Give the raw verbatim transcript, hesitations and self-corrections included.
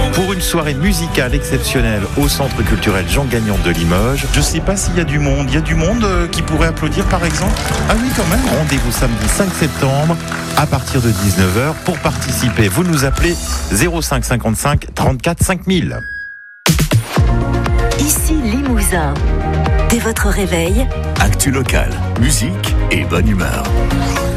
pour une soirée musicale exceptionnelle au Centre culturel Jean Gagnon de Limoges. Je sais pas s'il y a du monde. Il y a du monde euh, qui pourrait applaudir par exemple? Ah oui, quand même. Rendez-vous samedi cinq septembre à partir de dix-neuf heures. Pour participer, vous nous appelez zéro cinq cinquante-cinq trente-quatre cinq mille. Ici Limousin. Dès votre réveil, actu local, musique et bonne humeur.